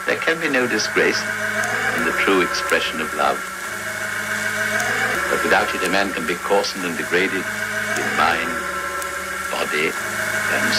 There can be no disgrace in the true expression of love. But without it, a man can be coarsened and degraded in mind, body, and